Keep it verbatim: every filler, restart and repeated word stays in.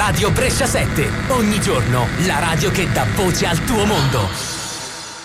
Radio Brescia sette. Ogni giorno la radio che dà voce al tuo mondo.